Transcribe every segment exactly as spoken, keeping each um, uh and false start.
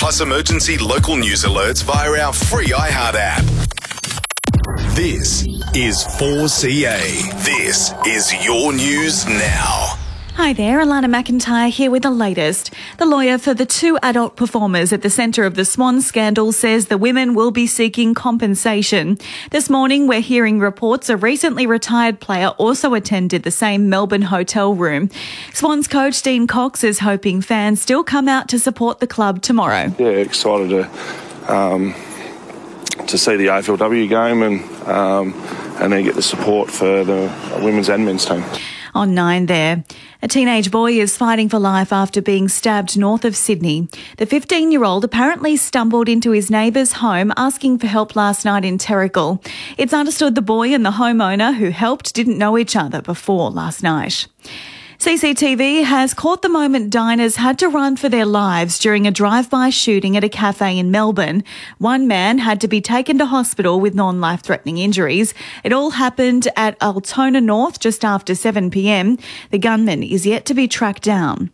plus emergency local news alerts via our free iHeart app. This is four C A. This is your news now. Hi there, Alana McIntyre here with the latest. The lawyer for the two adult performers at the centre of the Swan scandal says the women will be seeking compensation. This morning we're hearing reports a recently retired player also attended the same Melbourne hotel room. Swans coach Dean Cox is hoping fans still come out to support the club tomorrow. Yeah, excited to um, to see the A F L W game and um, and then get the support for the women's and men's team. On nine there. A teenage boy is fighting for life after being stabbed north of Sydney. The fifteen-year-old apparently stumbled into his neighbour's home asking for help last night in Terrigal. It's understood the boy and the homeowner who helped didn't know each other before last night. C C T V has caught the moment diners had to run for their lives during a drive-by shooting at a cafe in Melbourne. One man had to be taken to hospital with non-life-threatening injuries. It all happened at Altona North just after seven p m. The gunman is yet to be tracked down.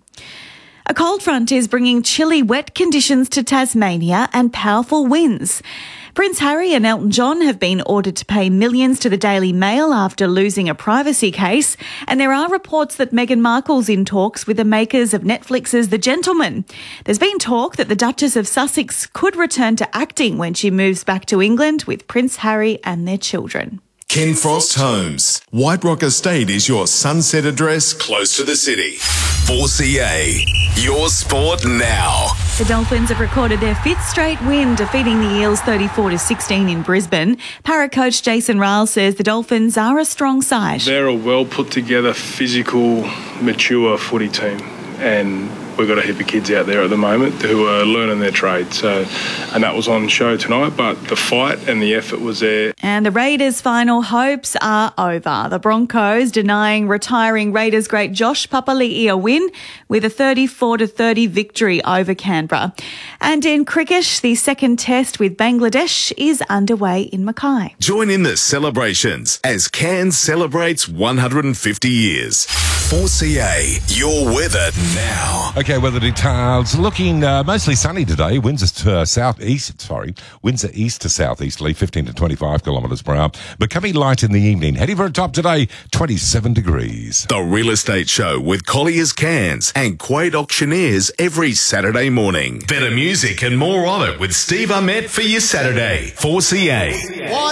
A cold front is bringing chilly, wet conditions to Tasmania and powerful winds. Prince Harry and Elton John have been ordered to pay millions to the Daily Mail after losing a privacy case, and there are reports that Meghan Markle's in talks with the makers of Netflix's The Gentleman. There's been talk that the Duchess of Sussex could return to acting when she moves back to England with Prince Harry and their children. Ken Frost Homes. White Rock Estate is your sunset address close to the city. four C A. Your sport now. The Dolphins have recorded their fifth straight win, defeating the Eels thirty-four to sixteen in Brisbane. Para coach Jason Ryle says the Dolphins are a strong side. They're a well put together, physical, mature footy team, and we've got a heap of kids out there at the moment who are learning their trade. So, and that was on show tonight, but the fight and the effort was there. And the Raiders' final hopes are over. The Broncos denying retiring Raiders great Josh Papali'i a win with a thirty-four to thirty victory over Canberra. And in cricket, the second test with Bangladesh is underway in Mackay. Join in the celebrations as Cairns celebrates one hundred fifty years. four C A. Your weather now. Okay, weather details. Looking uh, mostly sunny today. Winds to uh, southeast, sorry, winds are east to southeasterly, fifteen to twenty-five kilometres per hour. Becoming light in the evening. Heading for a top today, twenty-seven degrees. The Real Estate Show with Collier's Cairns and Quade Auctioneers every Saturday morning. Better music and more of it with Steve Ahmet for your Saturday. four C A.